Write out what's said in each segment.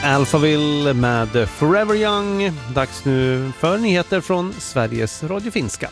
Alphaville med Forever Young. Dags nu för nyheter från Sveriges Radio Finska.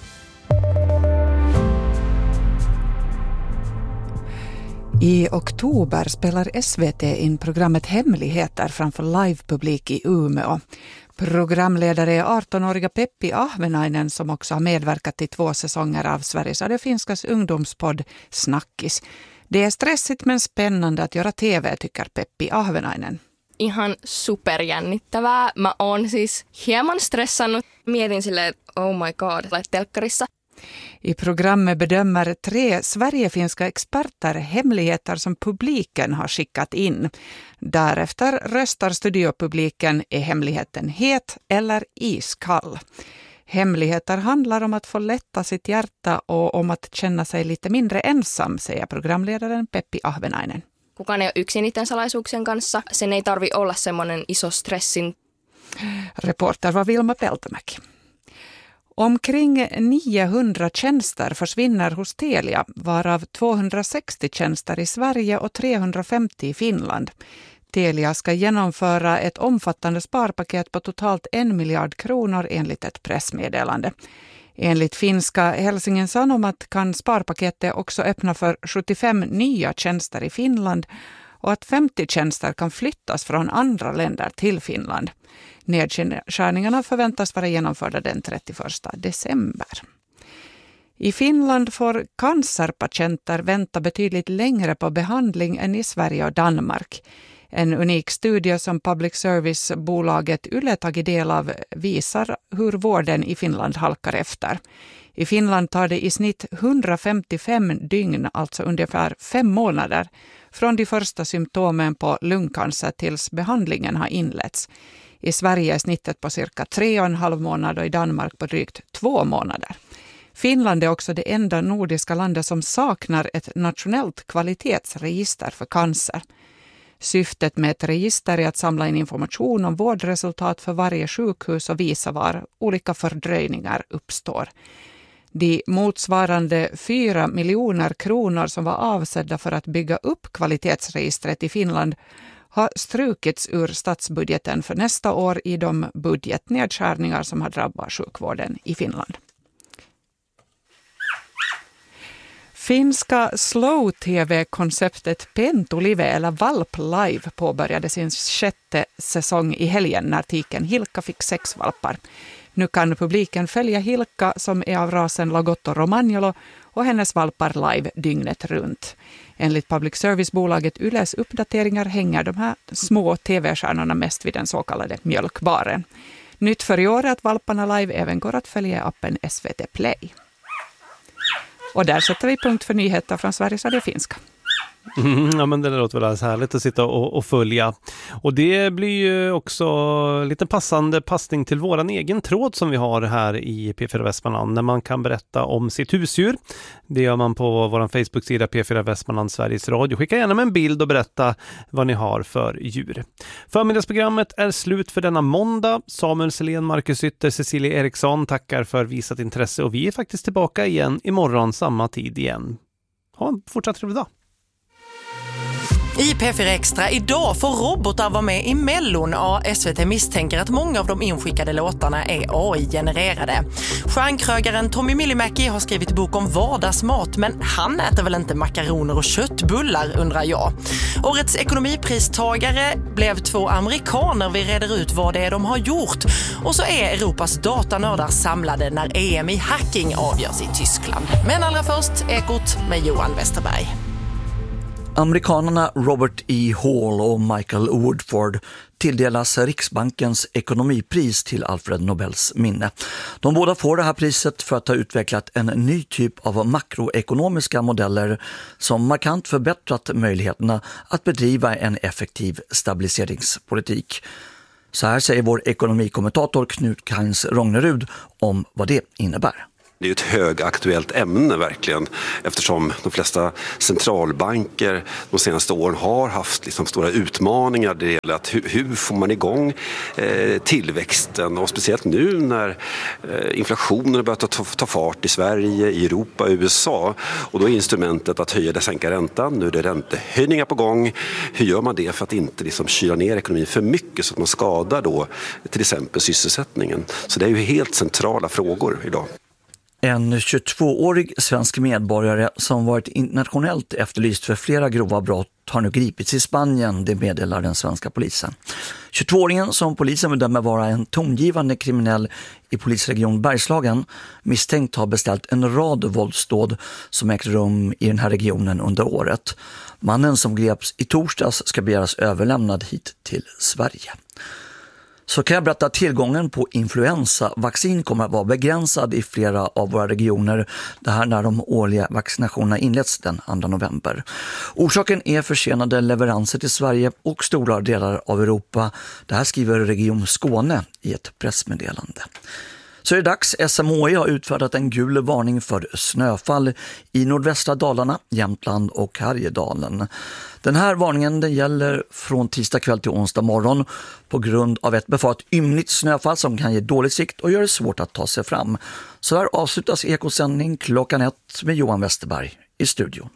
I oktober spelar SVT in programmet Hemligheter framför livepublik i Umeå. Programledare är 18-åriga Peppi Ahvenainen som också har medverkat i 2 säsonger av Sveriges Radio Finskas ungdomspodd Snackis. Det är stressigt men spännande att göra TV, tycker Peppi Ahvenainen. Ihan superjännittävää. Mä oon siis hieman stressannut. Mietin silleen, oh my god, telkkarissa. I programmet bedömer 3 sverigefinska experter hemligheter som publiken har skickat in. Därefter röstar studiopubliken, är hemligheten het eller iskall. Hemligheter handlar om att få lätta sitt hjärta och om att känna sig lite mindre ensam, säger programledaren Peppi Ahvenainen. Kukaan ei ole yksin niiden salaisuuksien kanssa. Sen ei tarvi olla semmoinen iso stressin. Reporter var Vilma Peltomäki. Omkring 900 tjänster försvinner hos Telia, varav 260 tjänster i Sverige och 350 i Finland. Telia ska genomföra ett omfattande sparpaket på totalt 1 miljard kronor enligt ett pressmeddelande. Enligt finska Helsingin Sanomat kan sparpaketet också öppna för 75 nya tjänster i Finland och att 50 tjänster kan flyttas från andra länder till Finland. Nedskärningarna förväntas vara genomförda den 31 december. I Finland får cancerpatienter vänta betydligt längre på behandling än i Sverige och Danmark. En unik studie som public service-bolaget Yle tagit del av visar hur vården i Finland halkar efter. I Finland tar det i snitt 155 dygn, alltså ungefär 5 månader, från de första symptomen på lungcancer tills behandlingen har inletts. I Sverige är snittet på cirka 3,5 månader och i Danmark på drygt 2 månader. Finland är också det enda nordiska landet som saknar ett nationellt kvalitetsregister för cancer. Syftet med ett register är att samla in information om vårdresultat för varje sjukhus och visa var olika fördröjningar uppstår. De motsvarande 4 miljoner kronor som var avsedda för att bygga upp kvalitetsregistret i Finland har strukits ur statsbudgeten för nästa år i de budgetnedskärningar som har drabbat sjukvården i Finland. Finska slow-tv-konceptet Pentulive eller Valp Live påbörjade sin 6:e säsong i helgen när tiken Hilkka fick 6 valpar. Nu kan publiken följa Hilkka som är av rasen Lagotto Romagnolo och hennes valpar live dygnet runt. Enligt public service-bolaget Yles uppdateringar hänger de här små tv-stjärnorna mest vid den så kallade mjölkbaren. Nytt för i år är att valparna live även går att följa i appen SVT Play. Och där sätter vi punkt för nyheter från Sveriges Radio Finska. Ja, men det låter väl alldeles härligt att sitta och följa. Och det blir ju också lite passande passning till våran egen tråd som vi har här i P4 Västmanland, när man kan berätta om sitt husdjur. Det gör man på vår Facebook-sida P4 Västmanland Sveriges Radio. Skicka gärna med en bild och berätta vad ni har för djur. Förmiddagsprogrammet är slut för denna måndag. Samuel Selén, Marcus Ytter, Cecilia Eriksson tackar för visat intresse och vi är faktiskt tillbaka igen imorgon samma tid igen. Ha en fortsatt trevlig dag. I P4 Extra idag får robotar vara med i Mellon. SVT misstänker att många av de inskickade låtarna är AI-genererade. Stjärnkrögaren Tommy Myllymäki har skrivit bok om vardagsmat, men han äter väl inte makaroner och köttbullar, undrar jag. Årets ekonomipristagare blev 2 amerikaner. Vi reder ut vad det är de har gjort. Och så är Europas datanördar samlade när EM i hacking avgörs i Tyskland. Men allra först, Ekot med Johan Westerberg. Amerikanerna Robert E. Hall och Michael Woodford tilldelas Riksbankens ekonomipris till Alfred Nobels minne. De båda får det här priset för att ha utvecklat en ny typ av makroekonomiska modeller som markant förbättrat möjligheterna att bedriva en effektiv stabiliseringspolitik. Så här säger vår ekonomikommentator Knut Kains Rognerud om vad det innebär. Det är ju ett högaktuellt ämne verkligen, eftersom de flesta centralbanker de senaste åren har haft liksom stora utmaningar. Det gäller att hur får man igång tillväxten, och speciellt nu när inflationen börjar ta fart i Sverige, i Europa, i USA, och då är instrumentet att höja eller sänka räntan. Nu är det räntehöjningar på gång. Hur gör man det för att inte liksom kyla ner ekonomin för mycket så att man skadar då till exempel sysselsättningen? Så det är ju helt centrala frågor idag. En 22-årig svensk medborgare som varit internationellt efterlyst för flera grova brott har nu gripits i Spanien, det meddelar den svenska polisen. 22-åringen, som polisen bedömer vara en tongivande kriminell i polisregion Bergslagen, misstänkt har beställt en rad våldsdåd som ägt rum i den här regionen under året. Mannen som greps i torsdags ska begäras överlämnad hit till Sverige. Så kan jag berätta att tillgången på influensavaccin kommer att vara begränsad i flera av våra regioner. Det här när de årliga vaccinationerna inleds den 2 november. Orsaken är försenade leveranser till Sverige och stora delar av Europa. Det här skriver Region Skåne i ett pressmeddelande. Så är det dags. SMHI har utfärdat en gul varning för snöfall i nordvästra Dalarna, Jämtland och Härjedalen. Den här varningen den gäller från tisdag kväll till onsdag morgon på grund av ett befarat ymnigt snöfall som kan ge dålig sikt och gör det svårt att ta sig fram. Så här avslutas Ekosändning 1:00 med Johan Westerberg i studion.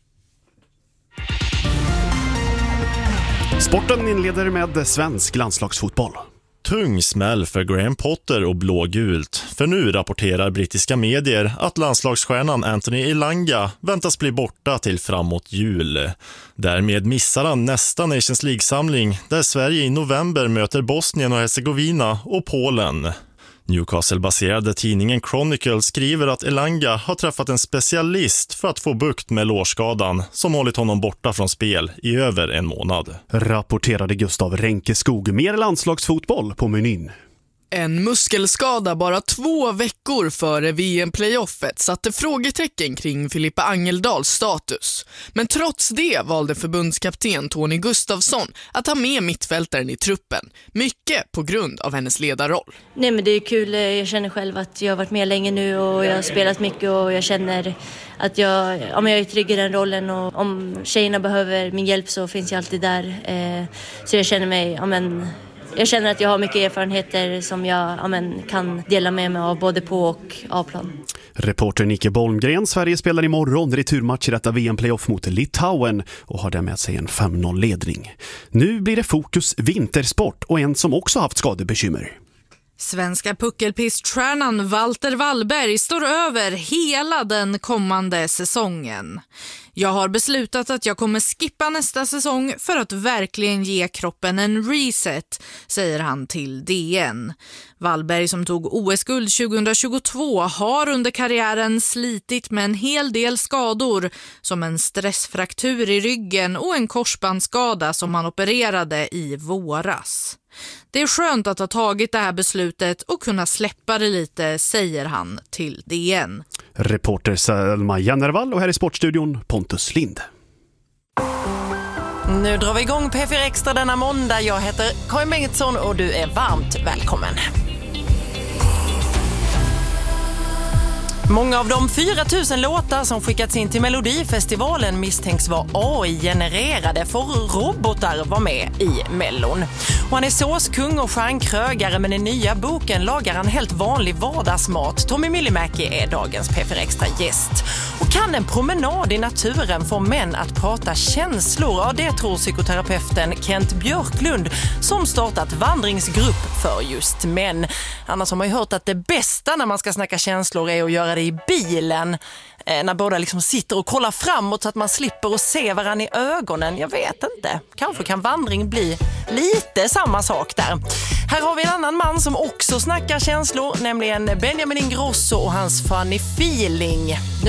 Sporten inleder med svensk landslagsfotboll. Tung smäll för Graham Potter och blågult. För nu rapporterar brittiska medier att landslagsstjärnan Anthony Elanga väntas bli borta till framåt jul. Därmed missar han nästa Nations League-samling där Sverige i november möter Bosnien och Herzegovina och Polen. Newcastle-baserade tidningen Chronicle skriver att Elanga har träffat en specialist för att få bukt med lårskadan som hållit honom borta från spel i över en månad. Rapporterade Gustav Ränkeskog. Mer landslagsfotboll på menyn. En muskelskada bara 2 veckor före VM-playoffet satte frågetecken kring Filippa Angeldals status. Men trots det valde förbundskapten Tony Gustafsson att ha med mittfältaren i truppen. Mycket på grund av hennes ledarroll. Nej, men det är kul. Jag känner själv att jag har varit med länge nu och jag har spelat mycket och jag känner att jag är trygg i den rollen, och om tjejerna behöver min hjälp så finns jag alltid där. Så jag känner mig, jag känner att jag har mycket erfarenheter som jag kan dela med mig av både på och A-plan. Reporter Nicke Bolmgren. Sverige spelar imorgon returmatch i detta VM-playoff mot Litauen och har där med sig en 5-0-ledning. Nu blir det fokus vintersport och en som också haft skadebekymmer. Svenska puckelpiststjärnan Walter Wallberg står över hela den kommande säsongen. Jag har beslutat att jag kommer skippa nästa säsong för att verkligen ge kroppen en reset, säger han till DN. Wallberg, som tog OS-guld 2022, har under karriären slitit med en hel del skador, som en stressfraktur i ryggen och en korsbandsskada som han opererade i våras. Det är skönt att ha tagit det här beslutet och kunna släppa det lite, säger han till DN. Reporter Selma Jannervall och här i Sportstudion Pontus Lind. Nu drar vi igång P4 Extra denna måndag. Jag heter Karin Bengtsson och du är varmt välkommen. Många av de 4 000 låtar som skickats in till Melodifestivalen misstänks vara AI-genererade, för robotar var med i Mellon. Och han är såskung och stjärnkrögare, men i nya boken lagar han helt vanlig vardagsmat. Tommy Myllymäki är dagens P4 Extra gäst. Och kan en promenad i naturen få män att prata känslor? Ja, det tror psykoterapeuten Kent Björklund som startat vandringsgrupp för just män. Annars har man ju hört att det bästa när man ska snacka känslor är att göra det i bilen. När båda liksom sitter och kollar framåt så att man slipper att se varandra i ögonen. Jag vet inte. Kanske kan vandring bli lite samma sak där. Här har vi en annan man som också snackar känslor, nämligen Benjamin Ingrosso och hans Funny Feeling.